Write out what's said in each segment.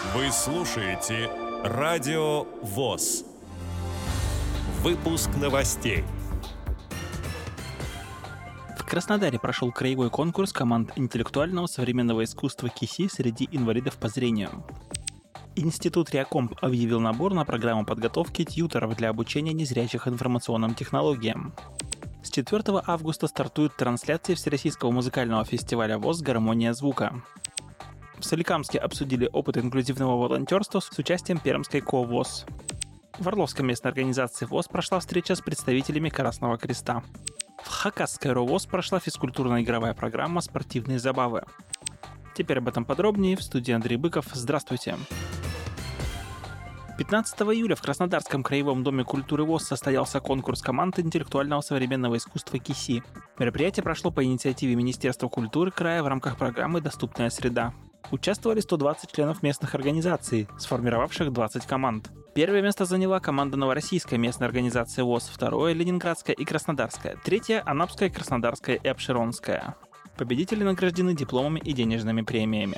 Вы слушаете Радио ВОС. Выпуск новостей. В Краснодаре прошел краевой конкурс команд интеллектуального современного искусства КИСИ среди инвалидов по зрению. Институт Реакомп объявил набор на программу подготовки тьюторов для обучения незрячих информационным технологиям. С 4 августа стартуют трансляции Всероссийского музыкального фестиваля ВОС «Гармония звука». В Соликамске обсудили опыт инклюзивного волонтерства с участием Пермской КО ВОС. В Орловской местной организации ВОС прошла встреча с представителями Красного Креста. В Хакасской РОВОС прошла физкультурно-игровая программа «Спортивные забавы». Теперь об этом подробнее. В студии Андрей Быков. Здравствуйте. 15 июля в Краснодарском краевом доме культуры ВОС состоялся конкурс команд интеллектуального современного искусства КИСИ. Мероприятие прошло по инициативе Министерства культуры края в рамках программы «Доступная среда». Участвовали 120 членов местных организаций, сформировавших 20 команд. Первое место заняла команда Новороссийской местной организации ВОС, второе – Ленинградская и Краснодарская, третье – Анапская, Краснодарская и Апшеронская. Победители награждены дипломами и денежными премиями.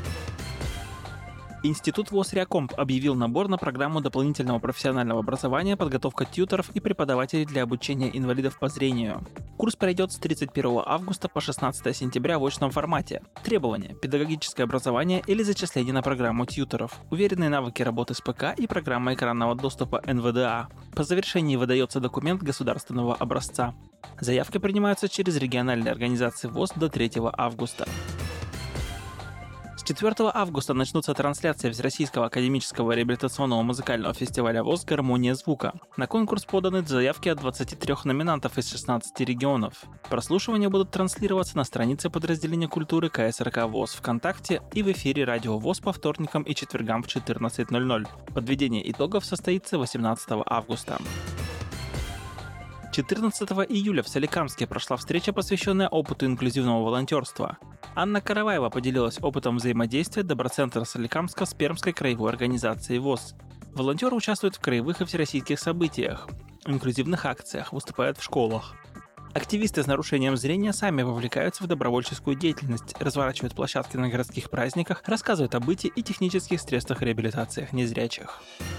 Институт ВОС Реакомп объявил набор на программу дополнительного профессионального образования, подготовка тьюторов и преподавателей для обучения инвалидов по зрению. Курс пройдет с 31 августа по 16 сентября в очном формате. Требования – педагогическое образование или зачисление на программу тьюторов, уверенные навыки работы с ПК и программа экранного доступа НВДА. По завершении выдается документ государственного образца. Заявки принимаются через региональные организации ВОС до 3 августа. С 4 августа начнутся трансляции Всероссийского академического реабилитационного музыкального фестиваля ВОС «Гармония звука». На конкурс поданы заявки от 23 номинантов из 16 регионов. Прослушивания будут транслироваться на странице подразделения культуры КСРК ВОС ВКонтакте и в эфире Радио ВОС по вторникам и четвергам в 14:00. Подведение итогов состоится 18 августа. 14 июля в Соликамске прошла встреча, посвященная опыту инклюзивного волонтерства. Анна Караваева поделилась опытом взаимодействия Доброцентра Соликамска с Пермской краевой организацией ВОС. Волонтеры участвуют в краевых и всероссийских событиях, инклюзивных акциях, выступают в школах. Активисты с нарушением зрения сами вовлекаются в добровольческую деятельность, разворачивают площадки на городских праздниках, рассказывают о быте и технических средствах реабилитации незрячих.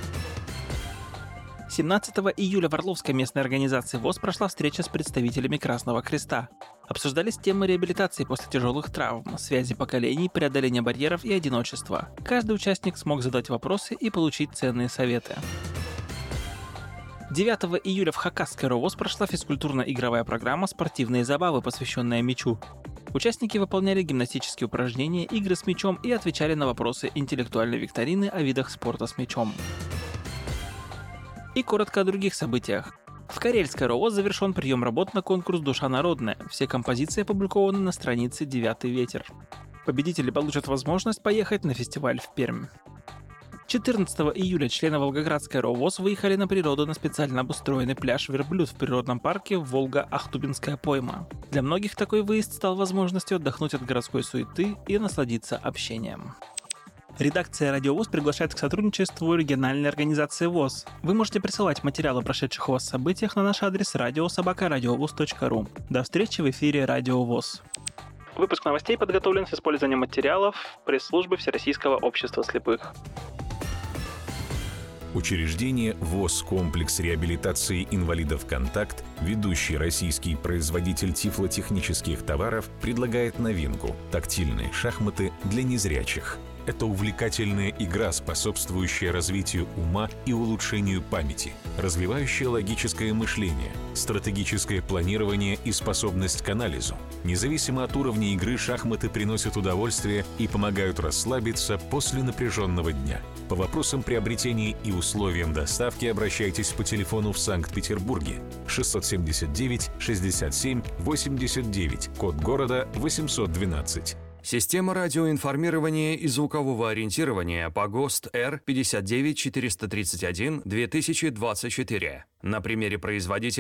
17 июля в Орловской местной организации ВОС прошла встреча с представителями Красного Креста. Обсуждались темы реабилитации после тяжелых травм, связи поколений, преодоления барьеров и одиночества. Каждый участник смог задать вопросы и получить ценные советы. 9 июля в Хакасской РОВОС прошла физкультурно-игровая программа «Спортивные забавы», посвященная мячу. Участники выполняли гимнастические упражнения, игры с мячом и отвечали на вопросы интеллектуальной викторины о видах спорта с мячом. И коротко о других событиях. В Карельской РОВОС завершен прием работ на конкурс «Душа народная». Все композиции опубликованы на странице «Девятый ветер». Победители получат возможность поехать на фестиваль в Пермь. 14 июля члены Волгоградской РОВОС выехали на природу на специально обустроенный пляж «Верблюд» в природном парке Волга-Ахтубинская пойма. Для многих такой выезд стал возможностью отдохнуть от городской суеты и насладиться общением. Редакция Радио ВОС приглашает к сотрудничеству региональной организации ВОС. Вы можете присылать материалы о прошедших у вас событиях на наш адрес radio@radiovos.ru. До встречи в эфире Радио ВОС. Выпуск новостей подготовлен с использованием материалов пресс-службы Всероссийского общества слепых. Учреждение ВОС «Комплекс реабилитации инвалидов «Контакт», ведущий российский производитель тифлотехнических товаров, предлагает новинку – тактильные шахматы для незрячих. Это увлекательная игра, способствующая развитию ума и улучшению памяти, развивающая логическое мышление, стратегическое планирование и способность к анализу. Независимо от уровня игры, шахматы приносят удовольствие и помогают расслабиться после напряженного дня. По вопросам приобретения и условиям доставки обращайтесь по телефону в Санкт-Петербурге 679 67 89, код города 812. Система радиоинформирования и звукового ориентирования по ГОСТ Р 59431-2024. На примере производителя